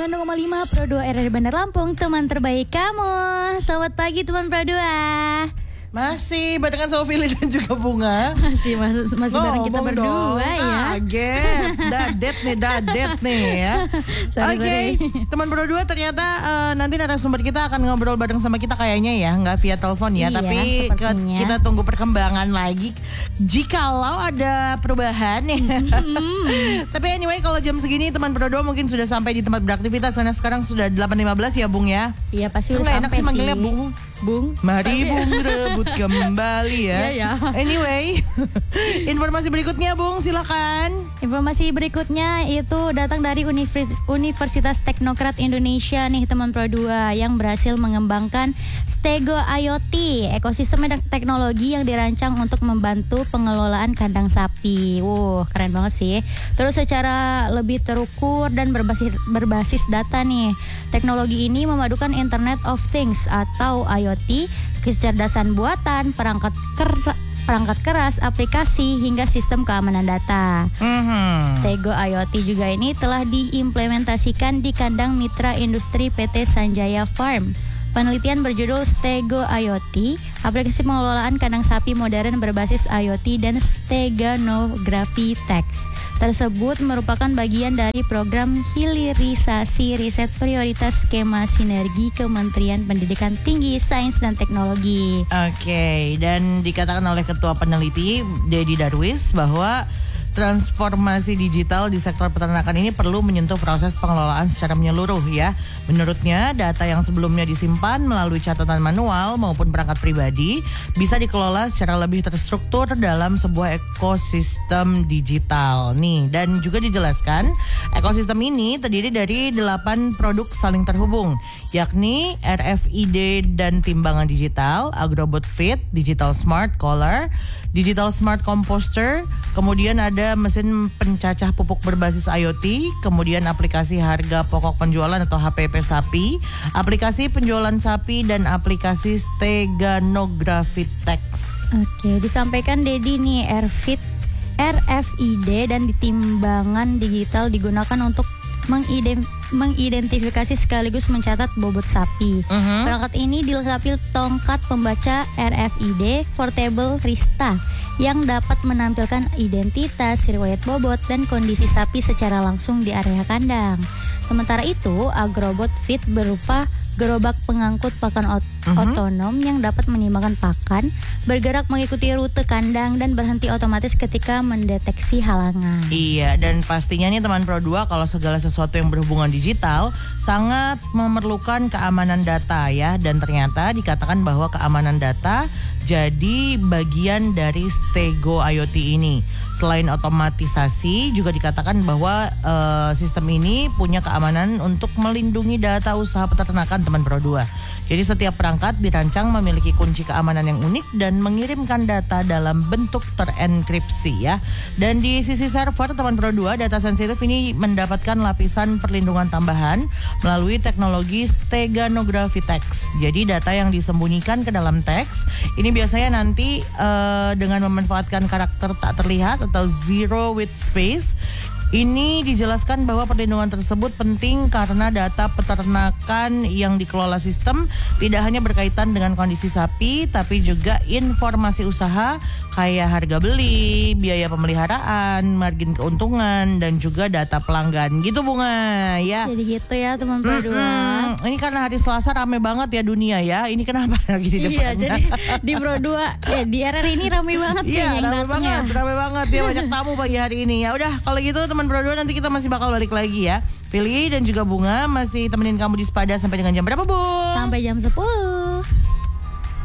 96,5 Pro 2 RRI Bandar Lampung, teman terbaik kamu. Selamat pagi teman Pro 2. Masih barengan sama Fili dan juga Bunga. Masih bareng kita berdua ya. Dadet nih ya. Oke, teman Pro 2 ternyata nanti narasumber kita akan ngobrol bareng sama kita kayaknya ya, nggak via telepon ya, iya, tapi kita tunggu perkembangan lagi jikalau ada perubahan ya. Tapi anyway, kalau jam segini teman Pro 2 mungkin sudah sampai di tempat beraktivitas karena sekarang sudah 8.15 ya Bung ya. Iya pasti udah sampai enak sih manggilnya Bung. Mari Bung rebut kembali ya. Anyway, informasi berikutnya Bung, silakan. Informasi berikutnya itu datang dari Universitas Teknokrat Indonesia nih teman Pro 2 yang berhasil mengembangkan Stego IoT, ekosistem teknologi yang dirancang untuk membantu pengelolaan kandang sapi. Keren banget sih. Terus secara lebih terukur dan berbasis data nih. Teknologi ini memadukan Internet of Things atau IoT, kecerdasan buatan, perangkat keras, aplikasi, hingga sistem keamanan data. Stego IoT juga ini telah diimplementasikan di kandang mitra industri PT Sanjaya Farm. Penelitian berjudul Stego IoT, aplikasi pengelolaan kandang sapi modern berbasis IoT dan Steganografi Text. Tersebut merupakan bagian dari program hilirisasi riset prioritas skema sinergi Kementerian Pendidikan Tinggi, Sains dan Teknologi. Oke, dan dikatakan oleh Ketua Peneliti Dedi Darwis bahwa transformasi digital di sektor peternakan ini perlu menyentuh proses pengelolaan secara menyeluruh ya. Menurutnya, data yang sebelumnya disimpan melalui catatan manual maupun perangkat pribadi bisa dikelola secara lebih terstruktur dalam sebuah ekosistem digital. Nih, dan juga dijelaskan, ekosistem ini terdiri dari 8 produk saling terhubung, yakni RFID dan timbangan digital, Agrobot Fit, Digital Smart Collar, Digital Smart Composter, kemudian ada mesin pencacah pupuk berbasis IoT, kemudian aplikasi harga pokok penjualan atau HPP sapi, aplikasi penjualan sapi, dan aplikasi Steganografi Text. Oke, disampaikan Dedi nih, RFID dan timbangan digital digunakan untuk mengidentifikasi sekaligus mencatat bobot sapi. Perangkat ini dilengkapi tongkat pembaca RFID Portable Rista yang dapat menampilkan identitas, riwayat bobot, dan kondisi sapi secara langsung di area kandang. Sementara itu, Agrobot Fit berupa gerobak pengangkut pakan otonom yang dapat menimbangkan pakan, bergerak mengikuti rute kandang, dan berhenti otomatis ketika mendeteksi halangan. Iya, dan pastinya nih teman Pro 2, kalau segala sesuatu yang berhubungan digital sangat memerlukan keamanan data ya. Dan ternyata dikatakan bahwa keamanan data jadi bagian dari Stego IoT ini. Selain otomatisasi, juga dikatakan bahwa sistem ini punya keamanan untuk melindungi data usaha peternakan teman Pro 2. Jadi setiap perangkat dirancang memiliki kunci keamanan yang unik dan mengirimkan data dalam bentuk terenkripsi ya. Dan di sisi server teman Pro 2, data sensitif ini mendapatkan lapisan perlindungan tambahan melalui teknologi Steganografi Text. Jadi data yang disembunyikan ke dalam teks ini biasanya nanti dengan memanfaatkan karakter tak terlihat atau zero with space. Ini dijelaskan bahwa perlindungan tersebut penting karena data peternakan yang dikelola sistem tidak hanya berkaitan dengan kondisi sapi, tapi juga informasi usaha kayak harga beli, biaya pemeliharaan, margin keuntungan, dan juga data pelanggan. Gitu Bunga ya. Jadi gitu ya teman Pro 2. Ini karena hari Selasa rame banget ya dunia ya. Ini kenapa lagi di depan? Iya, jadi di Pro 2 di RRI ini rame banget ya. Iya, rame banget ya, banyak tamu pagi hari ini. Ya udah, kalau gitu teman Pro 2, nanti kita masih bakal balik lagi ya. Fili dan juga Bunga masih temenin kamu di Sepada sampai dengan jam berapa, Bung? Sampai jam 10.